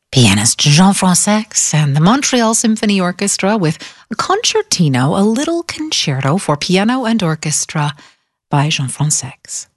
Pianist Jean-Françaix and the Montreal Symphony Orchestra with a concertino, a little concerto for piano and orchestra by Jean-Françaix.